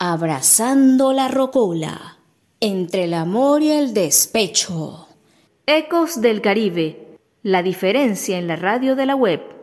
Abrazando la rocola, entre el amor y el despecho. Ecos del Caribe, la diferencia en la radio de la web.